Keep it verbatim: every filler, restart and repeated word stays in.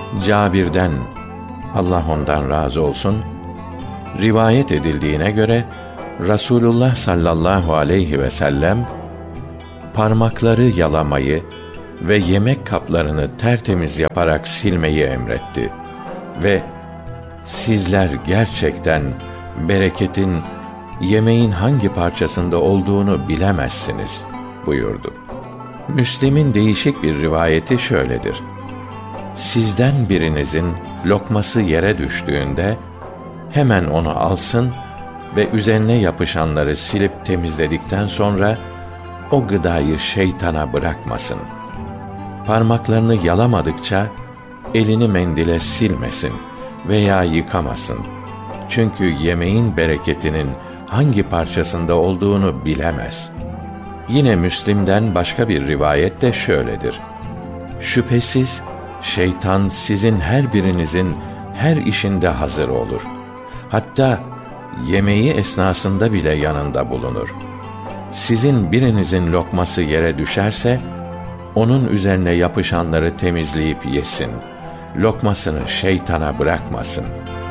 Cabir'den, Allah ondan razı olsun, rivayet edildiğine göre Rasulullah sallallahu aleyhi ve sellem parmakları yalamayı ve yemek kaplarını tertemiz yaparak silmeyi emretti ve sizler gerçekten bereketin yemeğin hangi parçasında olduğunu bilemezsiniz buyurdu. Müslim'in değişik bir rivayeti şöyledir: sizden birinizin lokması yere düştüğünde hemen onu alsın ve üzerine yapışanları silip temizledikten sonra o gıdayı şeytana bırakmasın. Parmaklarını yalamadıkça elini mendile silmesin veya yıkamasın. Çünkü yemeğin bereketinin hangi parçasında olduğunu bilemez. Yine Müslim'den başka bir rivayet de şöyledir: şüphesiz şeytan sizin her birinizin her işinde hazır olur. Hatta yemeği esnasında bile yanında bulunur. Sizin birinizin lokması yere düşerse, onun üzerine yapışanları temizleyip yesin. Lokmasını şeytana bırakmasın.